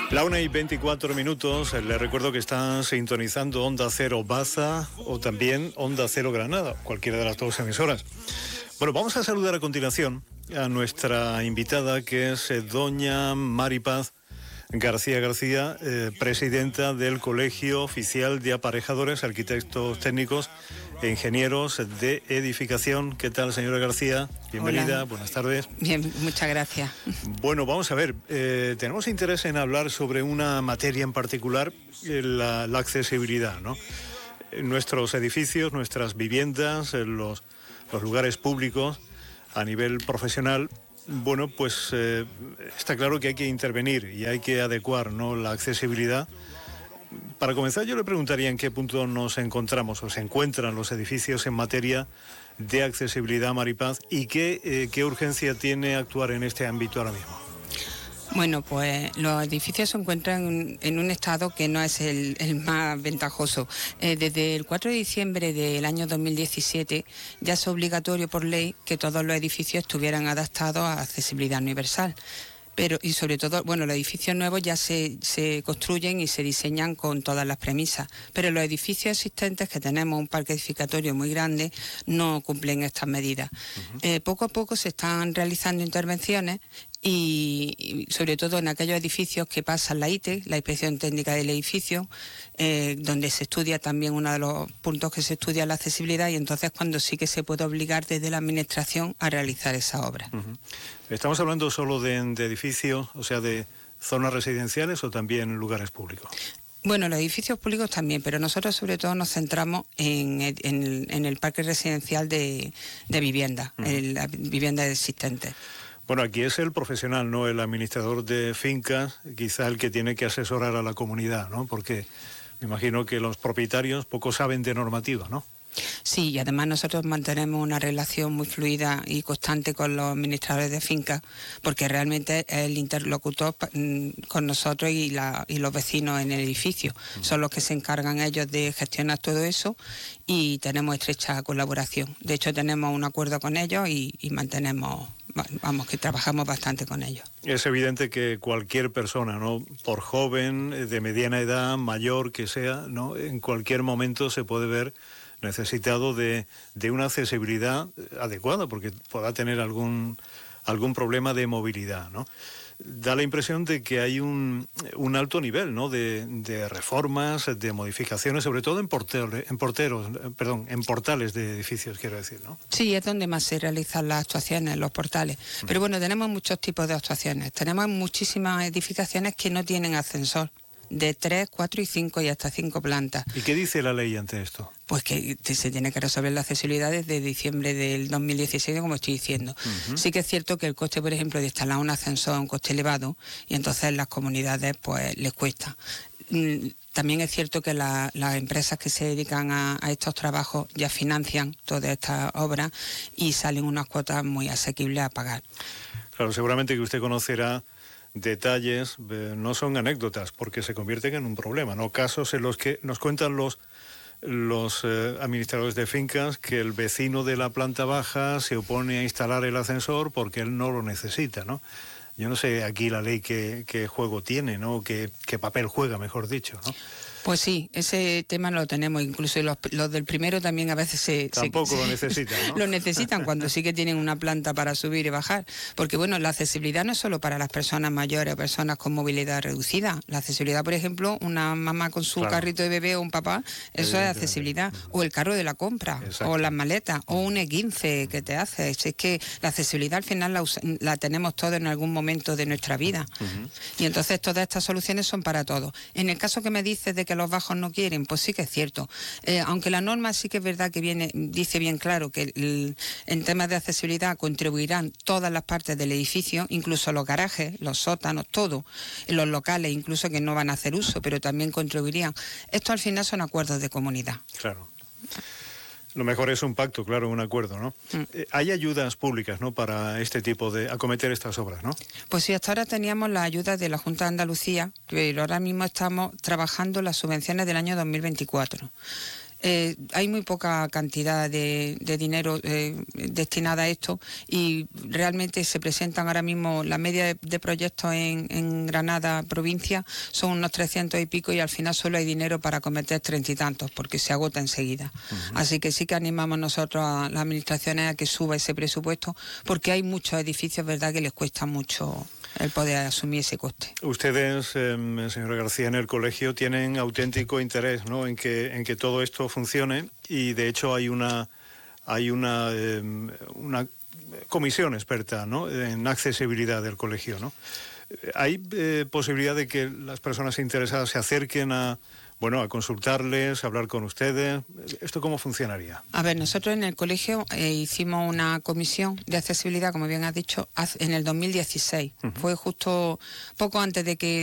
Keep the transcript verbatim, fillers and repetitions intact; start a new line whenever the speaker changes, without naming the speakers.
La una y veinticuatro minutos, le recuerdo que están sintonizando Onda Cero Baza o también Onda Cero Granada, cualquiera de las dos emisoras. Bueno, vamos a saludar a continuación a nuestra invitada, que es eh, doña Maripaz García García, eh, presidenta del Colegio Oficial de Aparejadores, Arquitectos Técnicos e Ingenieros de Edificación. ¿Qué tal, señora García? Bienvenida,
Hola.
Buenas tardes.
Bien, muchas gracias.
Bueno, vamos a ver, eh, tenemos interés en hablar sobre una materia en particular, eh, la, la accesibilidad, ¿no? En nuestros edificios, nuestras viviendas, en los, los lugares públicos, a nivel profesional. Bueno, pues eh, está claro que hay que intervenir y hay que adecuar, ¿no?, la accesibilidad. Para comenzar, yo le preguntaría en qué punto nos encontramos o se encuentran los edificios en materia de accesibilidad, Maripaz, y qué, eh, qué urgencia tiene actuar en este ámbito ahora mismo.
Bueno, pues los edificios se encuentran en un estado que no es el, el más ventajoso. Eh, desde el cuatro de diciembre del año dos mil diecisiete ya es obligatorio por ley que todos los edificios estuvieran adaptados a accesibilidad universal. Pero, y sobre todo, bueno, los edificios nuevos ya se, se construyen y se diseñan con todas las premisas, pero los edificios existentes, que tenemos un parque edificatorio muy grande, no cumplen estas medidas. Uh-huh. Eh, poco a poco se están realizando intervenciones y, y sobre todo en aquellos edificios que pasan la I T E, la Inspección Técnica del Edificio, eh, donde se estudia también uno de los puntos que se estudia la accesibilidad, y entonces cuando sí que se puede obligar desde la Administración a realizar esa obra.
Uh-huh. ¿Estamos hablando solo de, de edificios, o sea, de zonas residenciales o también lugares públicos?
Bueno, los edificios públicos también, pero nosotros sobre todo nos centramos en, en, en el parque residencial de, de vivienda, uh-huh. en las viviendas existentes.
Bueno, aquí es el profesional, ¿no?, el administrador de fincas, quizá el que tiene que asesorar a la comunidad, ¿no?, porque me imagino que los propietarios poco saben de normativa, ¿no?
Sí, y además nosotros mantenemos una relación muy fluida y constante con los administradores de fincas, porque realmente es el interlocutor con nosotros y, la, y los vecinos en el edificio. Uh-huh. Son los que se encargan ellos de gestionar todo eso y tenemos estrecha colaboración. De hecho, tenemos un acuerdo con ellos y, y mantenemos, vamos, que trabajamos bastante con ellos.
Es evidente que cualquier persona, ¿no?, por joven, de mediana edad, mayor que sea, ¿no?, en cualquier momento se puede ver necesitado de, de una accesibilidad adecuada, porque pueda tener algún, algún problema de movilidad, ¿no? Da la impresión de que hay un, un alto nivel, ¿no?, de, de reformas, de modificaciones, sobre todo en porteros, en porteros, perdón, en portales de edificios, quiero decir, ¿no?
Sí, es donde más se realizan las actuaciones, los portales. Uh-huh. Pero bueno, tenemos muchos tipos de actuaciones. Tenemos muchísimas edificaciones que no tienen ascensor, de tres, cuatro y cinco y hasta cinco plantas.
¿Y qué dice la ley ante esto?
Pues que se tiene que resolver la accesibilidad desde diciembre del dos mil dieciséis, como estoy diciendo. Uh-huh. Sí que es cierto que el coste, por ejemplo, de instalar un ascensor es un coste elevado y entonces las comunidades pues les cuesta. También es cierto que la, las empresas que se dedican a, a estos trabajos ya financian todas estas obras y salen unas cuotas muy asequibles a pagar.
Claro, seguramente que usted conocerá detalles, eh, no son anécdotas, porque se convierten en un problema, ¿no? Casos en los que nos cuentan los, los eh, administradores de fincas que el vecino de la planta baja se opone a instalar el ascensor porque él no lo necesita, ¿no? Yo no sé aquí la ley qué, qué juego tiene, ¿no? Qué, qué papel juega, mejor dicho, ¿no?
Pues sí, ese tema lo tenemos, incluso los, los del primero también a veces se...
Tampoco
se,
lo necesitan, ¿no?
Lo necesitan cuando sí que tienen una planta para subir y bajar, porque bueno, la accesibilidad no es solo para las personas mayores o personas con movilidad reducida. La accesibilidad, por ejemplo, una mamá con su claro. carrito de bebé o un papá, eso es accesibilidad. O el carro de la compra, exacto. o las maletas, o un E quince que te haces. Es que la accesibilidad al final la, la tenemos todos en algún momento de nuestra vida. Uh-huh. Y entonces todas estas soluciones son para todos. En el caso que me dices de que los bajos no quieren, pues sí que es cierto. Eh, aunque la norma sí que es verdad que viene, dice bien claro que el, en temas de accesibilidad contribuirán todas las partes del edificio, incluso los garajes, los sótanos, todo, los locales, incluso que no van a hacer uso, pero también contribuirían. Esto al final son acuerdos de comunidad.
Claro. Lo mejor es un pacto, claro, un acuerdo, ¿no? Mm. Eh, hay ayudas públicas, ¿no?, para este tipo de acometer estas obras, ¿no?
Pues sí, hasta ahora teníamos la ayuda de la Junta de Andalucía, pero ahora mismo estamos trabajando las subvenciones del año dos mil veinticuatro. Eh, hay muy poca cantidad de, de dinero eh, destinada a esto y realmente se presentan ahora mismo, la media de, de proyectos en, en Granada provincia son unos trescientos y pico y al final solo hay dinero para cometer treinta y tantos porque se agota enseguida. Uh-huh. Así que sí que animamos nosotros a las administraciones a que suba ese presupuesto porque hay muchos edificios, verdad, que les cuesta mucho el poder asumir ese coste.
Ustedes, eh, señora García, en el colegio tienen auténtico interés, ¿no?, en que en que todo esto funcione y de hecho hay una hay una eh, una comisión experta, ¿no?, en accesibilidad del colegio, ¿no? ¿Hay eh, posibilidad de que las personas interesadas se acerquen a bueno, a consultarles, a hablar con ustedes? ¿Esto cómo funcionaría?
A ver, nosotros en el colegio eh, hicimos una comisión de accesibilidad, como bien has dicho, en el dos mil dieciséis. Uh-huh. Fue justo poco antes de que